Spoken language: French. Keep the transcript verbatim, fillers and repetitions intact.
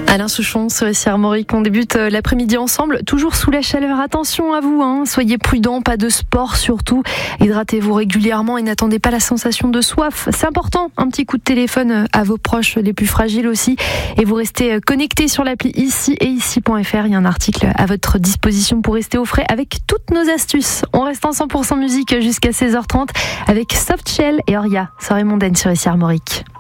Alain Souchon sur Ici Armorique, on débute l'après-midi ensemble, toujours sous la chaleur. Attention à vous, hein. Soyez prudents, pas de sport surtout. Hydratez-vous régulièrement et n'attendez pas la sensation de soif. C'est important, un petit coup de téléphone à vos proches les plus fragiles aussi. Et vous restez connectés sur l'appli Ici et ici point f r. Il y a un article à votre disposition pour rester au frais avec toutes nos astuces. On reste en cent pour cent musique jusqu'à seize heures trente avec Soft Shell et Oria. Soirée mondaine sur Ici Armorique.